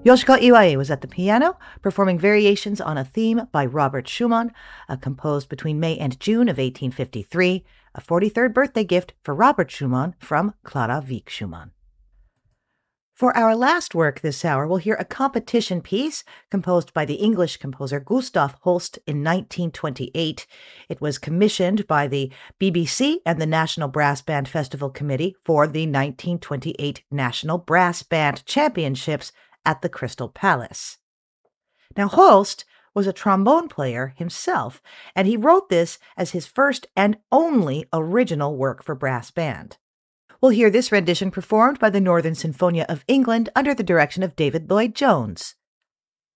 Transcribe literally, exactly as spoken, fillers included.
Yoshiko Iwai was at the piano, performing variations on a theme by Robert Schumann, uh, composed between May and June of eighteen fifty-three, a forty-third birthday gift for Robert Schumann from Clara Wieck Schumann. For our last work this hour, we'll hear a competition piece composed by the English composer Gustav Holst in nineteen twenty-eight. It was commissioned by the B B C and the National Brass Band Festival Committee for the nineteen twenty-eight National Brass Band Championships at the Crystal Palace. Now, Holst was a trombone player himself, and he wrote this as his first and only original work for brass band. We'll hear this rendition performed by the Northern Sinfonia of England under the direction of David Lloyd-Jones.